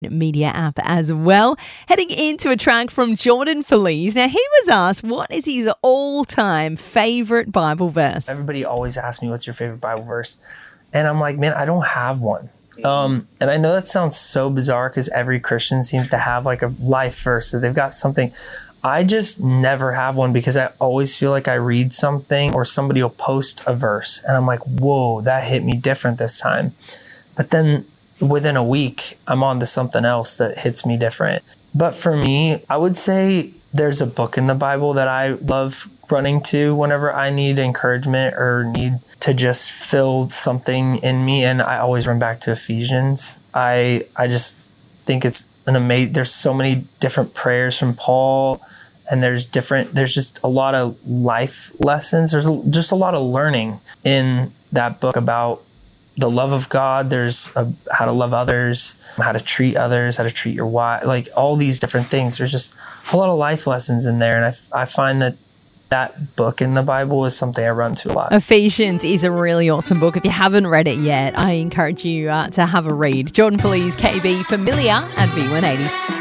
Media app as well. Heading into a track from Jordan Feliz. Now, he was asked what is his all-time favorite Bible verse. Everybody always asks me what's your favorite Bible verse, and I'm like, man, I don't have one. And I know that sounds so bizarre because every Christian seems to have like a life verse, so they've got something. I just never have one because I always feel like I read something or somebody will post a verse and I'm like, whoa, that hit me different this time. But then within a week, I'm on to something else that hits me different. But for me, I would say there's a book in the Bible that I love running to whenever I need encouragement or need to just fill something in me. And I always run back to Ephesians. I just think it's an amazing, there's so many different prayers from Paul, and there's just a lot of life lessons. There's just a lot of learning in that book about the love of God. There's how to love others, how to treat others, how to treat your wife, like all these different things. There's just a lot of life lessons in there. And I find that book in the Bible is something I run to a lot. Ephesians is a really awesome book. If you haven't read it yet, I encourage you to have a read. Jordan Feliz, KB, Familiar at V180.